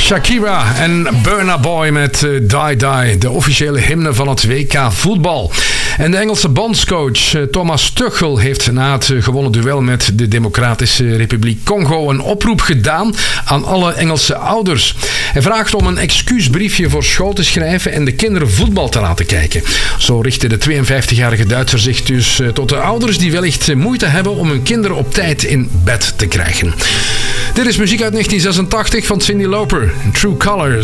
Shakira en Burna Boy met Die Die, de officiële hymne van het WK voetbal. En de Engelse bondscoach Thomas Tuchel heeft na het gewonnen duel met de Democratische Republiek Congo een oproep gedaan aan alle Engelse ouders. Hij vraagt om een excuusbriefje voor school te schrijven en de kinderen voetbal te laten kijken. Zo richtte de 52-jarige Duitser zich dus tot de ouders die wellicht moeite hebben om hun kinderen op tijd in bed te krijgen. Dit is muziek uit 1986 van Cyndi Lauper, True Colors.